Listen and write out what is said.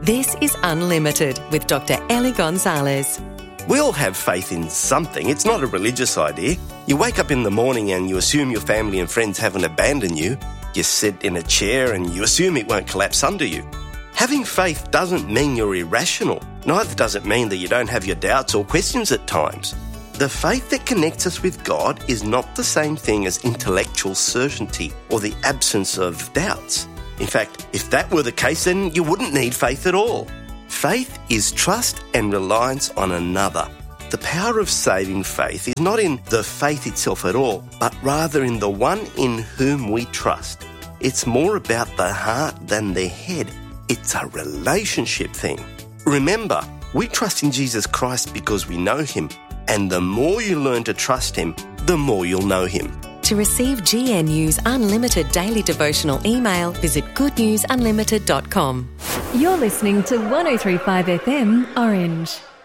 This is Unlimited with Dr. Ellie Gonzalez. We all have faith in something. It's not a religious idea. You wake up in the morning and you assume your family and friends haven't abandoned you. You sit in a chair and you assume it won't collapse under you. Having faith doesn't mean you're irrational. Neither does it mean that you don't have your doubts or questions at times. The faith that connects us with God is not the same thing as intellectual certainty or the absence of doubts. In fact, if that were the case, then you wouldn't need faith at all. Faith is trust and reliance on another. The power of saving faith is not in the faith itself at all, but rather in the one in whom we trust. It's more about the heart than the head. It's a relationship thing. Remember, we trust in Jesus Christ because we know him, and the more you learn to trust him, the more you'll know him. To receive GNU's unlimited daily devotional email, visit goodnewsunlimited.com. You're listening to 103.5 FM Orange.